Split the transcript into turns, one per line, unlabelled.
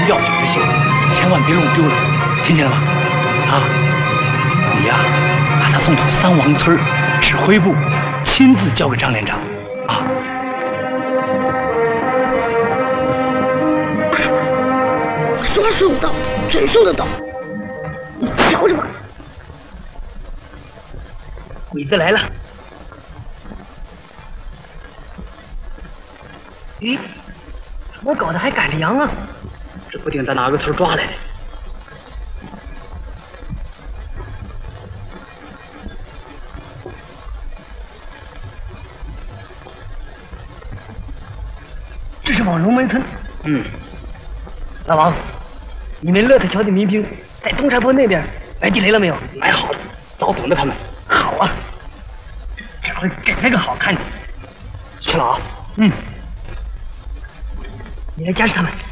要紧就行，千万别弄丢了，听见了吗？啊，你呀，把他送到三王村指挥部，亲自交给张连长。啊。
我说说得到，准说得到，你瞧着吧。鬼子来了！咦，怎么搞的还赶着羊啊？
指不定在哪个村抓来的。
这是往龙门村。老王，你们乐特桥的民兵在东山坡那边埋地雷了没有？
埋好了，早等着他们。
好啊，这回给那个好看的。
去了啊。
你来监视他们。